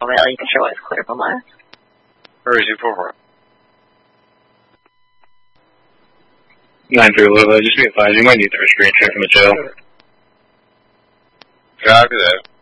mail, you can show it's clear from last. Where is he for? 9-3, just be advised, you might need the restraint check from the jail. Copy that.